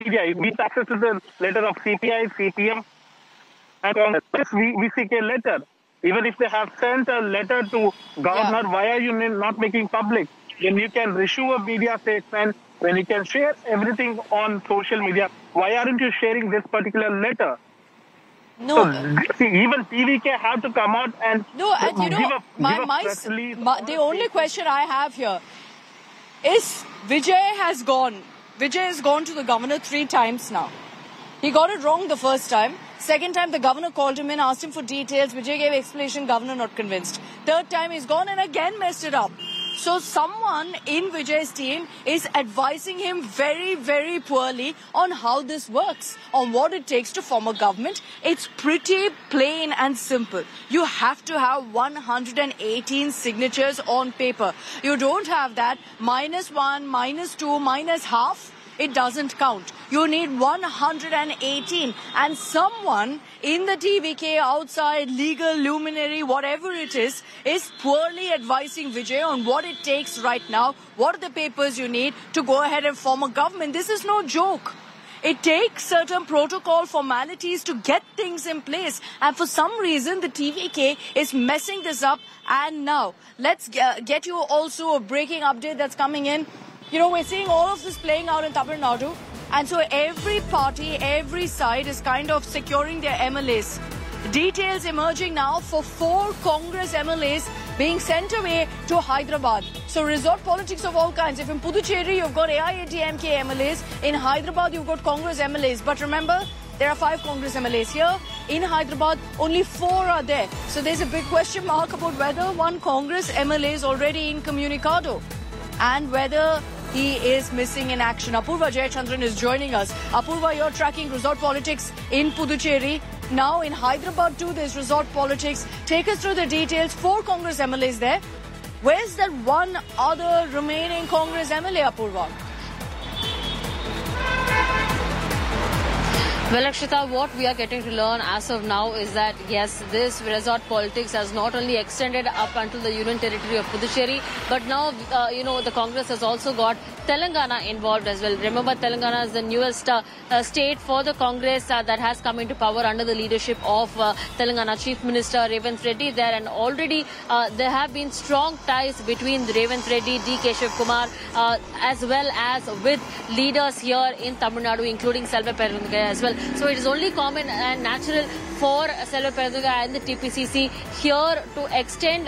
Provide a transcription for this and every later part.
media. We have access to the letter of CPI, CPM, and Congress. We seek a letter. Even if they have sent a letter to governor, why are you not making public? When you can issue a media statement, when you can share everything on social media, why aren't you sharing this particular letter? No. So, see, even TVK have to come out and the only question I have here is Vijay has gone. Vijay has gone to the governor 3 times now. He got it wrong the first time. Second time, the governor called him in, asked him for details. Vijay gave explanation, governor not convinced. Third time, he's gone and again messed it up. So someone in Vijay's team is advising him very, very poorly on how this works, on what it takes to form a government. It's pretty plain and simple. You have to have 118 signatures on paper. You don't have that, -1, -2, minus half. It doesn't count. You need 118. And someone in the TVK, outside, legal, luminary, whatever it is poorly advising Vijay on what it takes right now, what are the papers you need to go ahead and form a government. This is no joke. It takes certain protocol formalities to get things in place. And for some reason, the TVK is messing this up. And now, let's get you also a breaking update that's coming in. You know, we're seeing all of this playing out in Tamil Nadu. And so every party, every side is kind of securing their MLAs. Details emerging now for 4 Congress MLAs being sent away to Hyderabad. So resort politics of all kinds. If in Puducherry you've got AIADMK MLAs, in Hyderabad you've got Congress MLAs. But remember, there are 5 Congress MLAs here. In Hyderabad, only 4 are there. So there's a big question mark about whether one Congress MLA is already incommunicado and whether he is missing in action. Apurva Jayachandran is joining us. Apurva, you're tracking resort politics in Puducherry. Now in Hyderabad too, there's resort politics. Take us through the details. 4 Congress MLAs there. Where's that one other remaining Congress MLA, Apurva? Well, Akshita, what we are getting to learn as of now is that, yes, this resort politics has not only extended up until the Union Territory of Puducherry, but now, the Congress has also got Telangana involved as well. Remember, Telangana is the newest state for the Congress that has come into power under the leadership of Telangana Chief Minister Revanth Reddy there. And already there have been strong ties between Revanth Reddy, D. Keshav Kumar, as well as with leaders here in Tamil Nadu, including Selva Perunthugai as well. So it is only common and natural for Selva Perunthugai and the TPCC here to extend,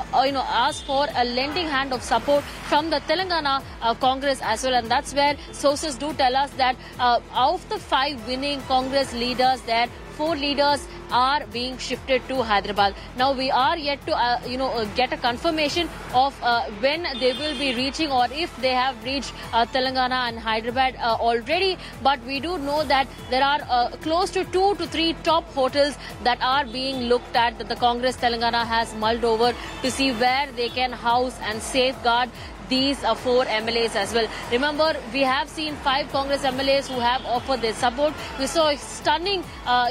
ask for a lending hand of support from the Telangana Congress as well. And that's where sources do tell us that of the 5 winning Congress leaders, that 4 leaders are being shifted to Hyderabad. Now we are yet to get a confirmation of when they will be reaching, or if they have reached Telangana and Hyderabad already. But we do know that there are close to 2 to 3 top hotels that are being looked at, that the Congress Telangana has mulled over to see where they can house and safeguard these 4 MLAs as well. Remember, we have seen 5 Congress MLAs who have offered their support. We saw a stunning,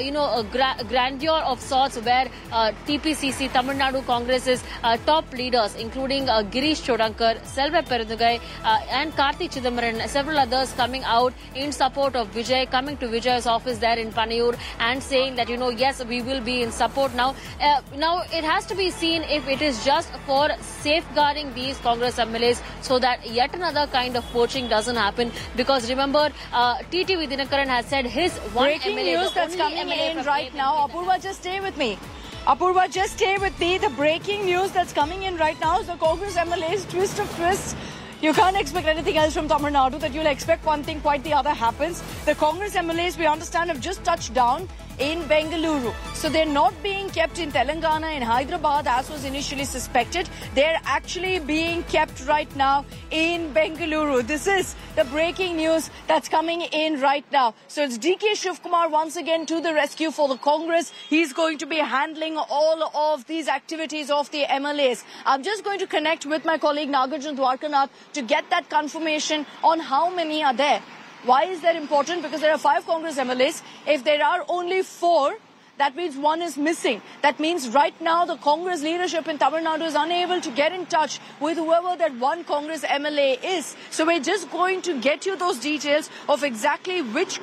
grandeur of sorts where TPCC, Tamil Nadu Congress's top leaders, including Girish Chodankar, Selva Perunthugai, and Karthi Chidambaran, several others coming out in support of Vijay, coming to Vijay's office there in Panayur and saying that, yes, we will be in support now. Now, it has to be seen if it is just for safeguarding these Congress MLAs, so that yet another kind of poaching doesn't happen. Because remember, TTV Dinakaran has said his one breaking MLA, news that's coming in right now. Apurva, just stay with me. Apurva, just stay with me. The breaking news that's coming in right now is the Congress MLA's twist of twists. You can't expect anything else from Tamil Nadu, that you'll expect one thing, quite the other happens. The Congress MLAs, we understand, have just touched down in Bengaluru. So they're not being kept in Telangana and Hyderabad as was initially suspected. They're actually being kept right now in Bengaluru. This is the breaking news that's coming in right now. So it's D.K. Shivkumar once again to the rescue for the Congress. He's going to be handling all of these activities of the MLAs. I'm just going to connect with my colleague Nagarjun Dwarkanath to get that confirmation on how many are there. Why is that important? Because there are 5 Congress MLAs. If there are only 4, that means one is missing. That means right now the Congress leadership in Tamil Nadu is unable to get in touch with whoever that one Congress MLA is. So we're just going to get you those details of exactly which